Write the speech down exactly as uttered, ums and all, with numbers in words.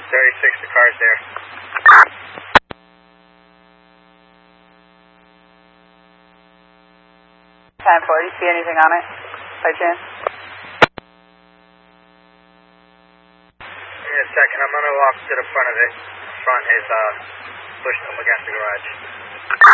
thirty-six, the car's there. ten four, do you see anything on it, by chance? Give me a second, I'm going to walk to the front of it. Front is uh, pushed up against the garage.